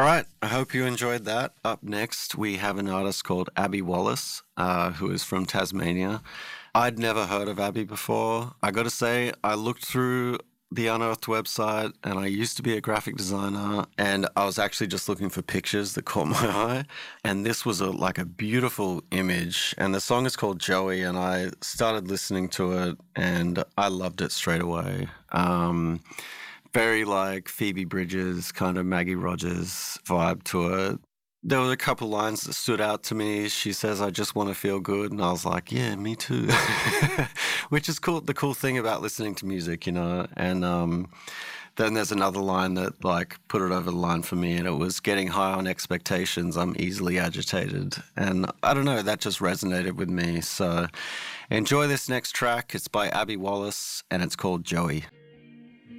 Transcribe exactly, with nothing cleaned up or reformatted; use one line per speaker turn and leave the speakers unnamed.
right, I hope you enjoyed that. Up next, we have an artist called Abby Wallace, uh, who is from Tasmania. I'd never heard of Abby before. I got to say, I looked through the Unearthed website, and I used to be a graphic designer, and I was actually just looking for pictures that caught my eye, and this was a, like a beautiful image, and the song is called Joey, and I started listening to it, and I loved it straight away. Um, very like Phoebe Bridgers, kind of Maggie Rogers vibe to it. There were a couple lines that stood out to me. She says, "I just want to feel good." And I was like, yeah, me too. Which is cool. The cool thing about listening to music, you know. And um, then there's another line that like put it over the line for me. And it was, "Getting high on expectations, I'm easily agitated." And I don't know, that just resonated with me. So enjoy this next track. It's by Abby Wallace and it's called Joey.